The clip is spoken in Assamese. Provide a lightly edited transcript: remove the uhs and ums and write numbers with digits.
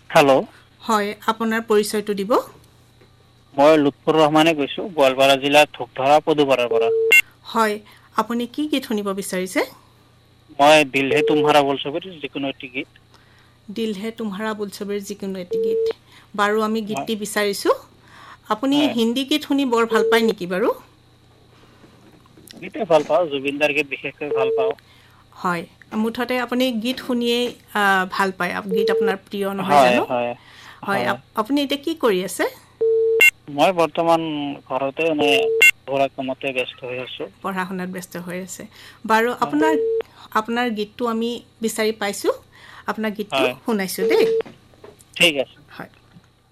হেল্ল'। হয়, আপোনাৰ পৰিচয়টো দিব। মই লুৎফুৰ ৰহমানে কৈছোঁ, গোৱালপাৰা জিলাৰ ধূপধাৰা পদুপাৰাৰ পৰা। হয়, আপুনি কি গীত শুনিব বিচাৰিছে? মই দিল হে তুমহাৰা বল ছবিৰ যিকোনো এটি গীত। দিল হে তুমহাৰা বোল ছবিৰ যিকোনো এটি গীত। বাৰু আমি হয় গীতটি বিচাৰিছোঁ। আপুনি হয় হিন্দী গীত শুনি বৰ ভাল পায় নেকি বাৰু? গীতে ভাল পাওঁ, জুবিনদাৰ গীত বিশেষকৈ ভাল পাওঁ। হয়, মুঠতে আপুনি গীত শুনিয়েই ভাল পায়, গীত আপোনাৰ প্ৰিয় নহয় হয় জানো? হয় হয়, আপুনি এতিয়া কি কৰি আছে? মই বৰ্তমান ঘৰতে পঢ়া কামতে ব্যস্ত হৈ আছোঁ। পঢ়া শুনাত ব্যস্ত হৈ আছে। বাৰু হয় আপোনাৰ গীতটো আমি বিচাৰি পাইছোঁ। আপোনাৰ গীতটো হয় শুনাইছোঁ দেই। ঠিক আছে। হয়।